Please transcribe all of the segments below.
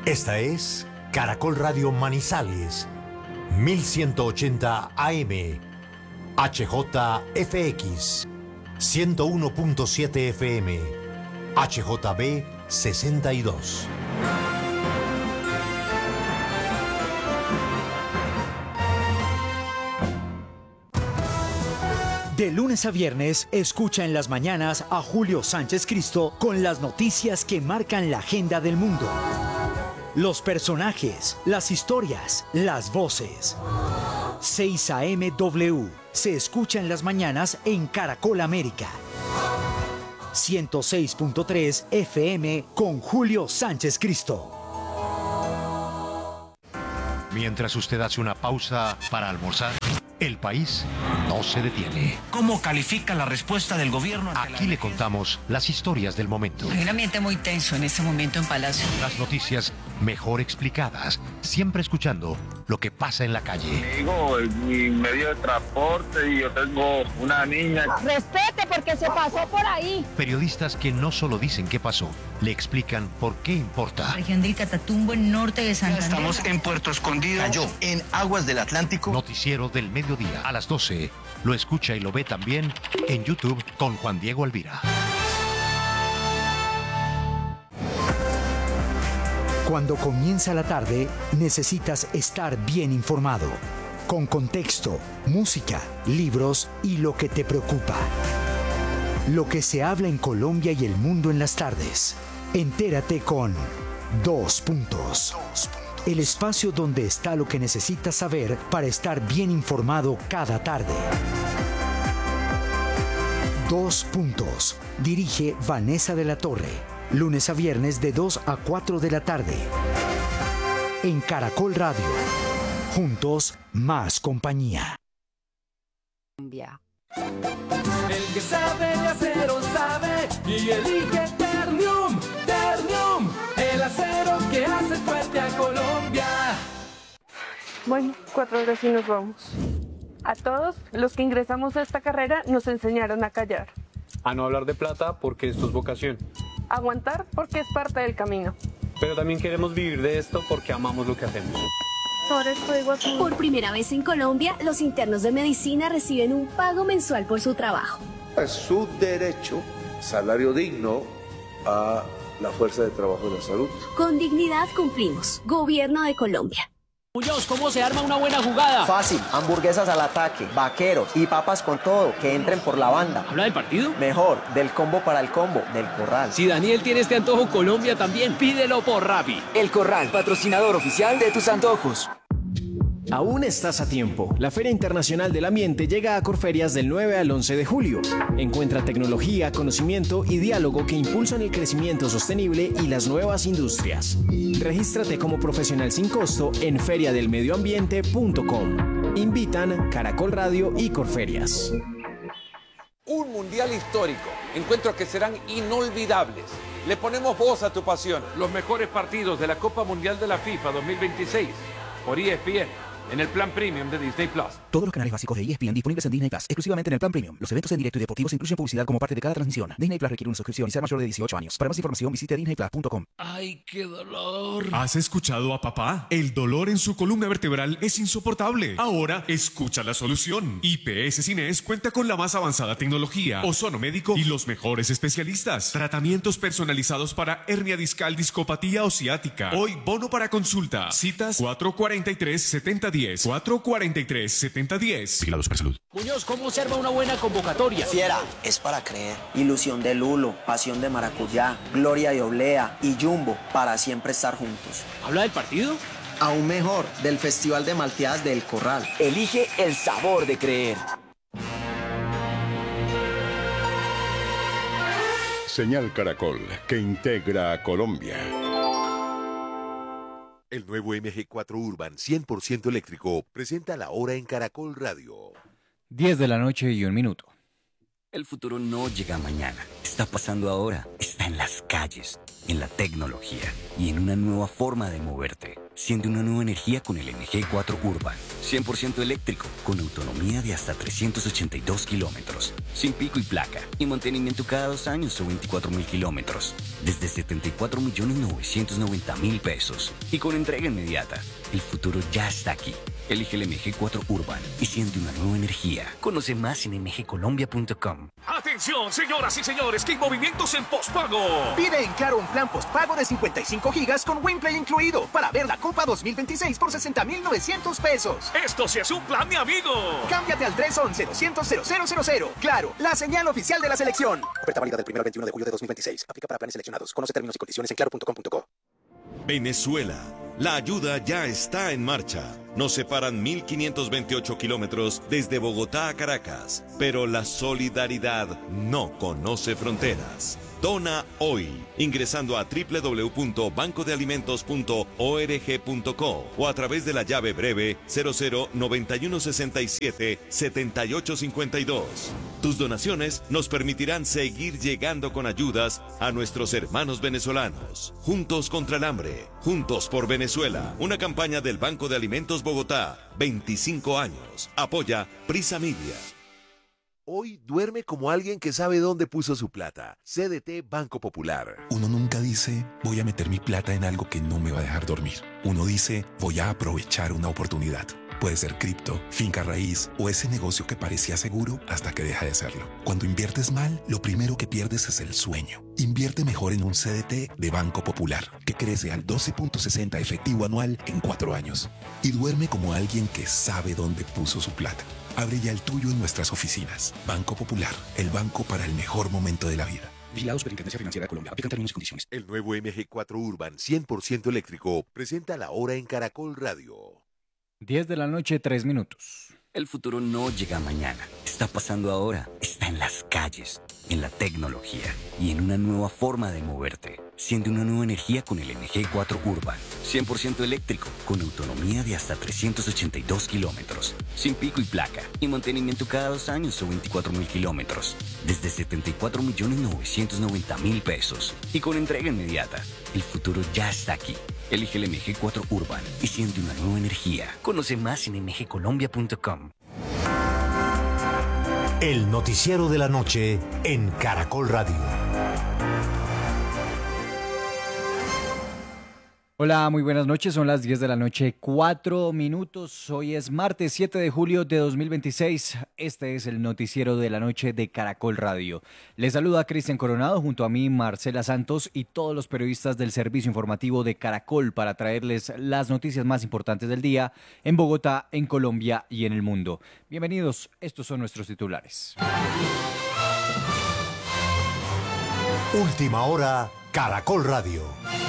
Esta es Caracol Radio Manizales, 1180 AM, HJFX, 101.7 FM, HJB 62. De lunes a viernes, escucha en las mañanas a Julio Sánchez Cristo con las noticias que marcan la agenda del mundo. Los personajes, las historias, las voces. 6 AM W se escucha en las mañanas en Caracol América. 106.3 FM con Julio Sánchez Cristo. Mientras usted hace una pausa para almorzar, el país no se detiene. ¿Cómo califica la respuesta del gobierno? Aquí le contamos las historias del momento. Hay un ambiente muy tenso en este momento en Palacio. Las noticias mejor explicadas, siempre escuchando lo que pasa en la calle. Digo, mi medio de transporte y yo tengo una niña. Respete porque se pasó por ahí. Periodistas que no solo dicen qué pasó, le explican por qué importa. Región del Catatumbo, en norte de Santander. Estamos en Puerto Escondido. Cayó en aguas del Atlántico. Noticiero del mediodía a las 12. Lo escucha y lo ve también en YouTube con Juan Diego Alvira. Cuando comienza la tarde, necesitas estar bien informado, con contexto, música, libros y lo que te preocupa. Lo que se habla en Colombia y el mundo en las tardes. Entérate con Dos Puntos. El espacio donde está lo que necesitas saber para estar bien informado cada tarde. Dos Puntos. Dirige Vanessa de la Torre. Lunes a viernes de 2 a 4 de la tarde. En Caracol Radio. Juntos, más compañía. El que sabe de acero sabe y elige Ternium. Ternium, el acero que hace fuerte a Colombia. Bueno, 4 horas y nos vamos. A todos los que ingresamos a esta carrera nos enseñaron a callar. A no hablar de plata porque esto es vocación. Aguantar porque es parte del camino. Pero también queremos vivir de esto porque amamos lo que hacemos. Por primera vez en Colombia, los internos de medicina reciben un pago mensual por su trabajo. Es su derecho, salario digno a la fuerza de trabajo de la salud. Con dignidad cumplimos. Gobierno de Colombia. Muñoz, ¿cómo se arma una buena jugada? Fácil, hamburguesas al ataque, vaqueros y papas con todo, que entren por la banda. ¿Habla del partido? Mejor, del combo para el combo, del Corral. Si Daniel tiene este antojo, Colombia también, pídelo por Rappi. El Corral, patrocinador oficial de tus antojos. Aún estás a tiempo. La Feria Internacional del Ambiente llega a Corferias del 9 al 11 de julio. Encuentra tecnología, conocimiento y diálogo que impulsan el crecimiento sostenible y las nuevas industrias. Regístrate como profesional sin costo en feriadelmedioambiente.com. Invitan Caracol Radio y Corferias. Un mundial histórico, encuentros que serán inolvidables. Le ponemos voz a tu pasión. Los mejores partidos de la Copa Mundial de la FIFA 2026 por ESPN. En el plan premium de Disney Plus. Todos los canales básicos de ESPN disponibles en Disney Plus, exclusivamente en el plan premium. Los eventos en directo y deportivos incluyen publicidad como parte de cada transmisión. Disney Plus requiere una suscripción y ser mayor de 18 años. Para más información visite disneyplus.com. ¡Ay, qué dolor! ¿Has escuchado a papá? El dolor en su columna vertebral es insoportable. Ahora, escucha la solución. IPS Cines cuenta con la más avanzada tecnología, ozono médico y los mejores especialistas. Tratamientos personalizados para hernia discal, discopatía o ciática. Hoy, bono para consulta. Citas 443-7010. 443-7010. Vigilado Supersalud. Muñoz, ¿cómo se arma una buena convocatoria? Fiera, es para creer. Ilusión de Lulo, pasión de maracuyá, gloria de oblea y jumbo para siempre estar juntos. ¿Habla del partido? Aún mejor, del Festival de Malteadas del Corral. Elige el sabor de creer. Señal Caracol, que integra a Colombia. El nuevo MG4 Urban 100% eléctrico presenta la hora en Caracol Radio. 10 de la noche y 1 minuto. El futuro no llega mañana. Está pasando ahora. Está en las calles, en la tecnología y en una nueva forma de moverte. Siente una nueva energía con el MG4 Urban. 100% eléctrico, con autonomía de hasta 382 kilómetros. Sin pico y placa. Y mantenimiento cada 2 años o 24.000 kilómetros. Desde 74.990.000 pesos. Y con entrega inmediata. El futuro ya está aquí. Elige el MG4 Urban y siente una nueva energía. Conoce más en mgcolombia.com. Atención, señoras y señores, que hay movimientos en postpago. Pide en Claro un plan postpago de 55 gigas con WinPlay incluido para ver la Copa 2026 por 60.900 pesos. Esto sí es un plan, mi amigo. Cámbiate al 311-200-0000. Claro, la señal oficial de la selección. Oferta válida del 1 al 21 de julio de 2026. Aplica para planes seleccionados. Conoce términos y condiciones en claro.com.co. Venezuela. La ayuda ya está en marcha. Nos separan 1.528 kilómetros desde Bogotá a Caracas, pero la solidaridad no conoce fronteras. Dona hoy, ingresando a www.bancodealimentos.org.co o a través de la llave breve 009167-7852. Tus donaciones nos permitirán seguir llegando con ayudas a nuestros hermanos venezolanos. Juntos contra el hambre, juntos por Venezuela. Una campaña del Banco de Alimentos Bogotá, 25 años. Apoya Prisa Media. Hoy duerme como alguien que sabe dónde puso su plata. CDT Banco Popular. Uno nunca dice, voy a meter mi plata en algo que no me va a dejar dormir. Uno dice, voy a aprovechar una oportunidad. Puede ser cripto, finca raíz o ese negocio que parecía seguro hasta que deja de serlo. Cuando inviertes mal, lo primero que pierdes es el sueño. Invierte mejor en un CDT de Banco Popular, que crece al 12.60 efectivo anual en 4 años. Y duerme como alguien que sabe dónde puso su plata. Abre ya el tuyo en nuestras oficinas. Banco Popular, el banco para el mejor momento de la vida. Vigilado Superintendencia Financiera de Colombia. Aplican términos y condiciones. El nuevo MG4 Urban 100% eléctrico presenta la hora en Caracol Radio. 10 de la noche, 3 minutos. El futuro no llega mañana. Está pasando ahora. Está en las calles, en la tecnología y en una nueva forma de moverte. Siente una nueva energía con el MG4 Urban. 100% eléctrico, con autonomía de hasta 382 kilómetros. Sin pico y placa. Y mantenimiento cada 2 años o 24.000 kilómetros. Desde 74.990.000 pesos. Y con entrega inmediata. El futuro ya está aquí. Elige el MG4 Urban y siente una nueva energía. Conoce más en mgcolombia.com. El noticiero de la noche en Caracol Radio. Hola, muy buenas noches. Son las 10 de la noche, 4 minutos. Hoy es martes 7 de julio de 2026. Este es el noticiero de la noche de Caracol Radio. Les saluda Cristian Coronado, junto a mí Marcela Santos y todos los periodistas del servicio informativo de Caracol para traerles las noticias más importantes del día en Bogotá, en Colombia y en el mundo. Bienvenidos, estos son nuestros titulares. Última hora, Caracol Radio.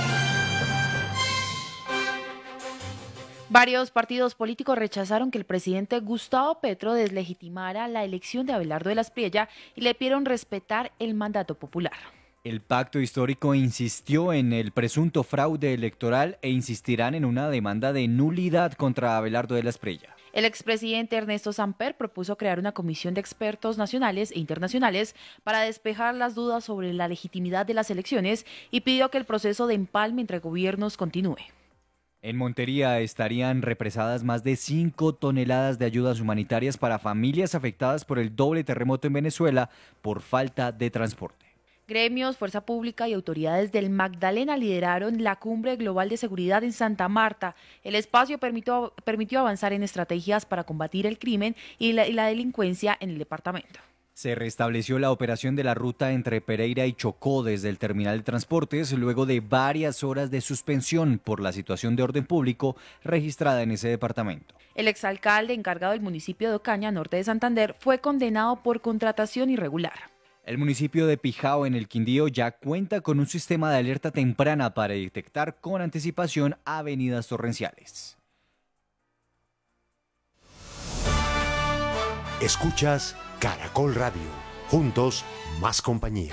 Varios partidos políticos rechazaron que el presidente Gustavo Petro deslegitimara la elección de Abelardo de la Espriella y le pidieron respetar el mandato popular. El pacto histórico insistió en el presunto fraude electoral e insistirán en una demanda de nulidad contra Abelardo de la Espriella. El expresidente Ernesto Samper propuso crear una comisión de expertos nacionales e internacionales para despejar las dudas sobre la legitimidad de las elecciones y pidió que el proceso de empalme entre gobiernos continúe. En Montería estarían represadas más de 5 toneladas de ayudas humanitarias para familias afectadas por el doble terremoto en Venezuela por falta de transporte. Gremios, Fuerza Pública y autoridades del Magdalena lideraron la Cumbre Global de Seguridad en Santa Marta. El espacio permitió avanzar en estrategias para combatir el crimen y la delincuencia en el departamento. Se restableció la operación de la ruta entre Pereira y Chocó desde el terminal de transportes luego de varias horas de suspensión por la situación de orden público registrada en ese departamento. El exalcalde encargado del municipio de Ocaña, norte de Santander, fue condenado por contratación irregular. El municipio de Pijao, en el Quindío, ya cuenta con un sistema de alerta temprana para detectar con anticipación avenidas torrenciales. Escuchas Caracol Radio. Juntos, más compañía.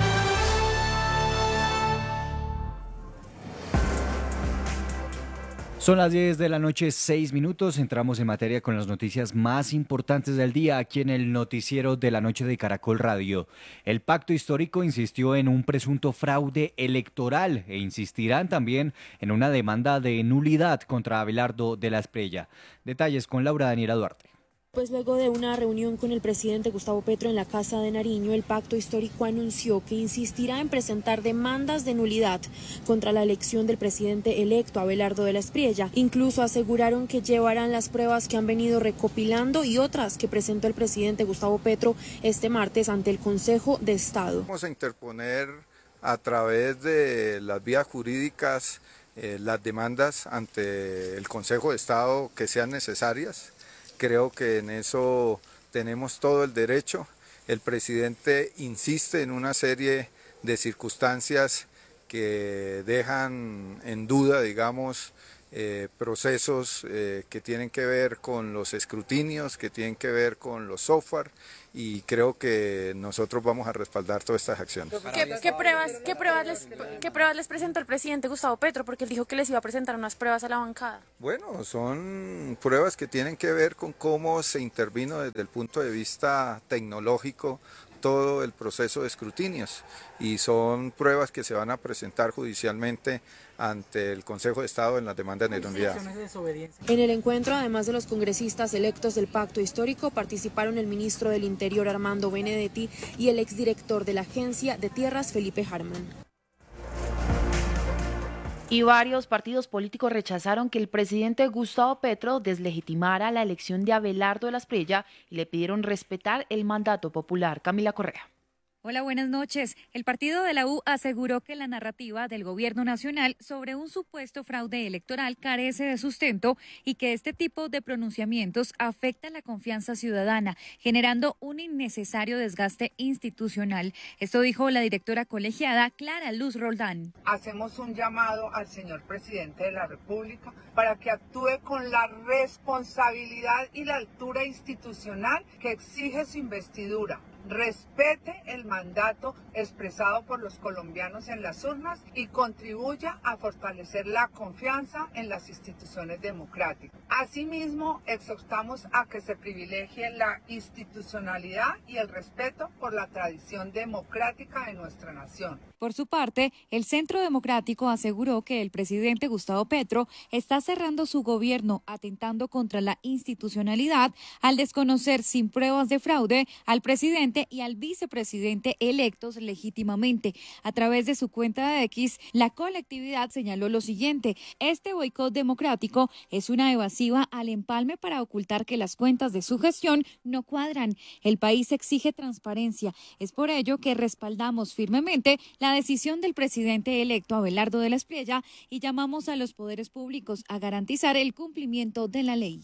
Son las 10 de la noche, 6 minutos. Entramos en materia con las noticias más importantes del día aquí en el noticiero de la noche de Caracol Radio. El pacto histórico insistió en un presunto fraude electoral e insistirán también en una demanda de nulidad contra Abelardo de la Espriella. Detalles con Laura Daniela Duarte. Pues luego de una reunión con el presidente Gustavo Petro en la Casa de Nariño, el pacto histórico anunció que insistirá en presentar demandas de nulidad contra la elección del presidente electo Abelardo de la Espriella. Incluso aseguraron que llevarán las pruebas que han venido recopilando y otras que presentó el presidente Gustavo Petro este martes ante el Consejo de Estado. Vamos a interponer a través de las vías jurídicas las demandas ante el Consejo de Estado que sean necesarias. Creo que en eso tenemos todo el derecho. El presidente insiste en una serie de circunstancias que dejan en duda, digamos, procesos que tienen que ver con los escrutinios, que tienen que ver con los software, y creo que nosotros vamos a respaldar todas estas acciones. ¿Qué pruebas les presentó el presidente Gustavo Petro? Porque él dijo que les iba a presentar unas pruebas a la bancada. Bueno, son pruebas que tienen que ver con cómo se intervino desde el punto de vista tecnológico todo el proceso de escrutinios, y son pruebas que se van a presentar judicialmente ante el Consejo de Estado en las demandas de nulidad. En el encuentro, además de los congresistas electos del pacto histórico, participaron el ministro del Interior Armando Benedetti y el exdirector de la Agencia de Tierras Felipe Harman. Y varios partidos políticos rechazaron que el presidente Gustavo Petro deslegitimara la elección de Abelardo de la Espriella y le pidieron respetar el mandato popular. Camila Correa. Hola, buenas noches. El partido de la U aseguró que la narrativa del gobierno nacional sobre un supuesto fraude electoral carece de sustento y que este tipo de pronunciamientos afecta la confianza ciudadana, generando un innecesario desgaste institucional. Esto dijo la directora colegiada Clara Luz Roldán. Hacemos un llamado al señor presidente de la República para que actúe con la responsabilidad y la altura institucional que exige su investidura. Respete el mandato expresado por los colombianos en las urnas y contribuya a fortalecer la confianza en las instituciones democráticas. Asimismo, exhortamos a que se privilegie la institucionalidad y el respeto por la tradición democrática de nuestra nación. Por su parte, el Centro Democrático aseguró que el presidente Gustavo Petro está cerrando su gobierno, atentando contra la institucionalidad al desconocer sin pruebas de fraude al presidente y al vicepresidente electos legítimamente. A través de su cuenta de X, la colectividad señaló lo siguiente: este boicot democrático es una evasiva al empalme para ocultar que las cuentas de su gestión no cuadran. El país exige transparencia. Es por ello que respaldamos firmemente la decisión del presidente electo Abelardo de la Espriella y llamamos a los poderes públicos a garantizar el cumplimiento de la ley.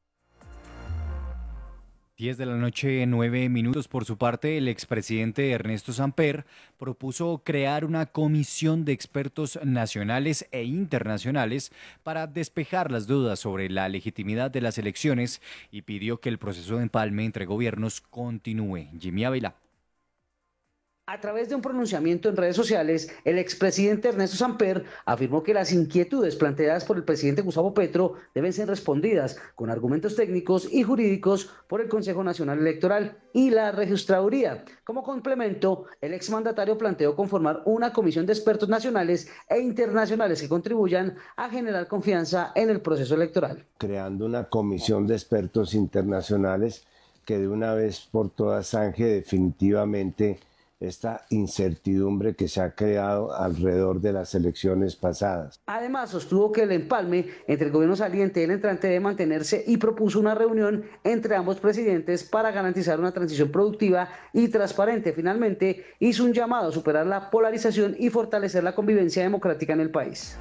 10 de la noche, 9 minutos. Por su parte, el expresidente Ernesto Samper propuso crear una comisión de expertos nacionales e internacionales para despejar las dudas sobre la legitimidad de las elecciones y pidió que el proceso de empalme entre gobiernos continúe. Jimmy Ávila. A través de un pronunciamiento en redes sociales, el expresidente Ernesto Samper afirmó que las inquietudes planteadas por el presidente Gustavo Petro deben ser respondidas con argumentos técnicos y jurídicos por el Consejo Nacional Electoral y la Registraduría. Como complemento, el exmandatario planteó conformar una comisión de expertos nacionales e internacionales que contribuyan a generar confianza en el proceso electoral. Creando una comisión de expertos internacionales que de una vez por todas zanje definitivamente esta incertidumbre que se ha creado alrededor de las elecciones pasadas. Además, sostuvo que el empalme entre el gobierno saliente y el entrante debe mantenerse y propuso una reunión entre ambos presidentes para garantizar una transición productiva y transparente. Finalmente, hizo un llamado a superar la polarización y fortalecer la convivencia democrática en el país.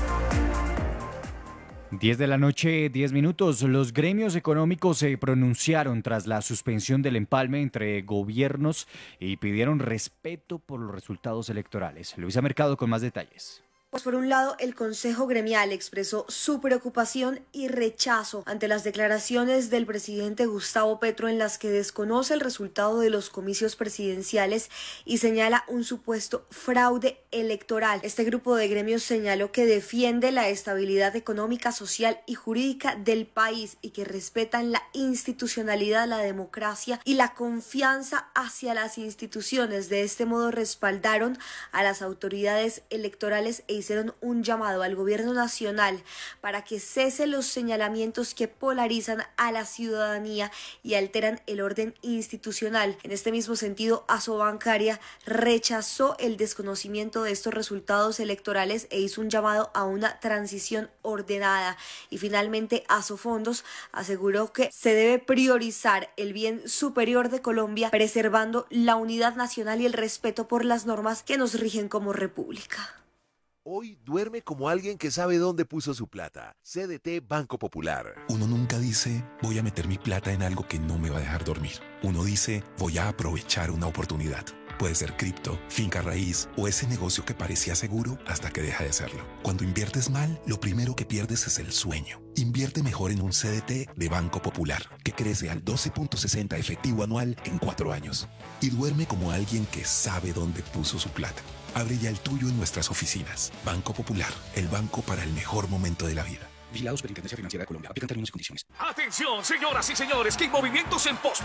10 de la noche, 10 minutos. Los gremios económicos se pronunciaron tras la suspensión del empalme entre gobiernos y pidieron respeto por los resultados electorales. Luisa Mercado con más detalles. Pues por un lado, el Consejo Gremial expresó su preocupación y rechazo ante las declaraciones del presidente Gustavo Petro en las que desconoce el resultado de los comicios presidenciales y señala un supuesto fraude electoral. Este grupo de gremios señaló que defiende la estabilidad económica, social y jurídica del país y que respetan la institucionalidad, la democracia y la confianza hacia las instituciones. De este modo respaldaron a las autoridades electorales e hicieron un llamado al gobierno nacional para que cese los señalamientos que polarizan a la ciudadanía y alteran el orden institucional. En este mismo sentido, Asobancaria rechazó el desconocimiento de estos resultados electorales e hizo un llamado a una transición ordenada. Y finalmente, Asofondos aseguró que se debe priorizar el bien superior de Colombia, preservando la unidad nacional y el respeto por las normas que nos rigen como república. Hoy duerme como alguien que sabe dónde puso su plata. CDT Banco Popular. Uno nunca dice, voy a meter mi plata en algo que no me va a dejar dormir. Uno dice, voy a aprovechar una oportunidad. Puede ser cripto, finca raíz o ese negocio que parecía seguro hasta que deja de serlo. Cuando inviertes mal, lo primero que pierdes es el sueño. Invierte mejor en un CDT de Banco Popular, que crece al 12.60 efectivo anual en 4 años. Y duerme como alguien que sabe dónde puso su plata. Abre ya el tuyo en nuestras oficinas. Banco Popular, el banco para el mejor momento de la vida. Vigilado Superintendencia Financiera de Colombia. Aplican términos y condiciones. Atención, señoras y señores, que hay movimientos en Post